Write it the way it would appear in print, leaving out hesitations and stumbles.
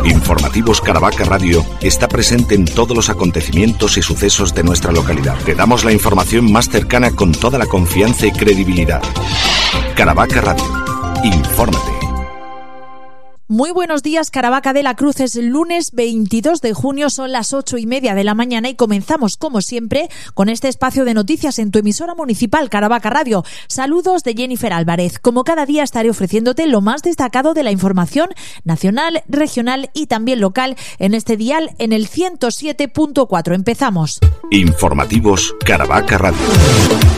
Informativos Caravaca Radio está presente en todos los acontecimientos y sucesos de nuestra localidad. Te damos la información más cercana con toda la confianza y credibilidad. Caravaca Radio. Infórmate. Muy buenos días, Caravaca de la Cruz. Es el lunes 22 de junio, son las 8:30 de la mañana y comenzamos, como siempre, con este espacio de noticias en tu emisora municipal, Caravaca Radio. Saludos de Jennifer Álvarez. Como cada día estaré ofreciéndote lo más destacado de la información nacional, regional y también local en este dial en el 107.4. Empezamos. Informativos Caravaca Radio.